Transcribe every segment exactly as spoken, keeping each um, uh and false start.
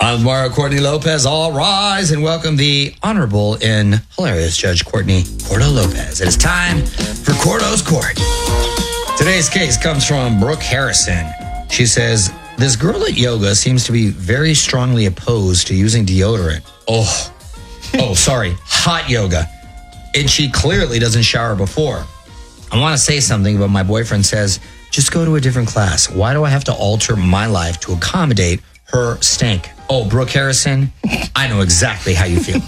I'm Mario Courtney Lopez. All rise and welcome the Honorable and Hilarious Judge Courtney Cordo Lopez. It is time for Cordo's Court. Today's case comes from Brooke Harrison. She says, this girl at yoga seems to be very strongly opposed to using deodorant. Oh, oh, sorry, hot yoga. And she clearly doesn't shower before. I want to say something, but my boyfriend says, just go to a different class. Why do I have to alter my life to accommodate her stank? Oh, Brooke Harrison, I know exactly how you feel.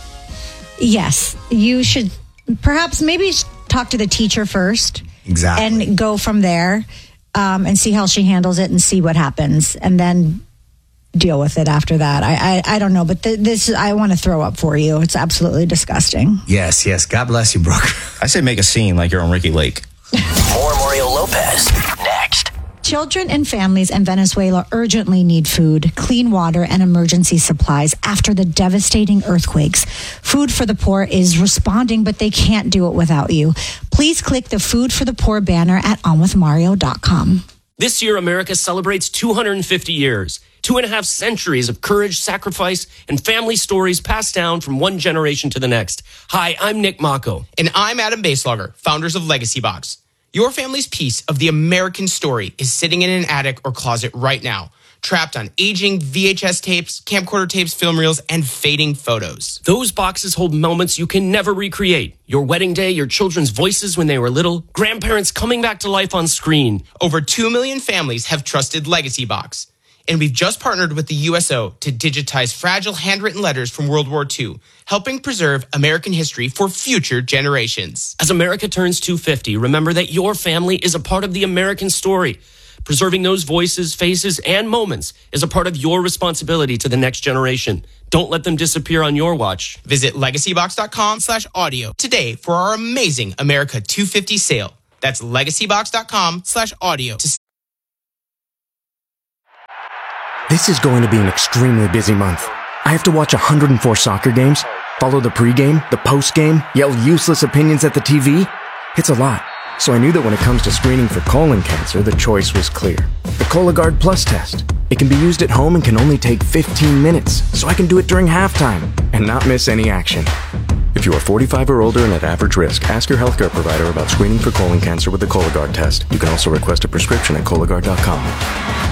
Yes, you should perhaps maybe talk to the teacher first. Exactly. And go from there um, and see how she handles it and see what happens. And then deal with it after that. I I, I don't know, but th- this, I want to throw up for you. It's absolutely disgusting. Yes, yes. God bless you, Brooke. I say make a scene like you're on Ricky Lake. More Mario Lopez next. Children and families in Venezuela urgently need food, clean water, and emergency supplies after the devastating earthquakes. Food for the Poor is responding, but they can't do it without you. Please click the Food for the Poor banner at on with mario dot com. This year, America celebrates two hundred fifty years, two and a half centuries of courage, sacrifice, and family stories passed down from one generation to the next. Hi, I'm Nick Mako. And I'm Adam Baselogger, founders of Legacy Box. Your family's piece of the American story is sitting in an attic or closet right now, trapped on aging V H S tapes, camcorder tapes, film reels, and fading photos. Those boxes hold moments you can never recreate. Your wedding day, your children's voices when they were little, grandparents coming back to life on screen. Over two million families have trusted Legacy Box. And we've just partnered with the U S O to digitize fragile handwritten letters from World War Two, helping preserve American history for future generations. As America turns two hundred fifty, remember that your family is a part of the American story. Preserving those voices, faces, and moments is a part of your responsibility to the next generation. Don't let them disappear on your watch. Visit legacybox.com slash audio today for our amazing America two fifty sale. That's legacybox.com slash audio. This is going to be an extremely busy month. I have to watch one hundred four soccer games, follow the pregame, the postgame, yell useless opinions at the T V. It's a lot. So I knew that when it comes to screening for colon cancer, the choice was clear. The Cologuard Plus test. It can be used at home and can only take fifteen minutes, so I can do it during halftime and not miss any action. If you are forty-five or older and at average risk, ask your healthcare provider about screening for colon cancer with the Cologuard test. You can also request a prescription at Cologuard dot com.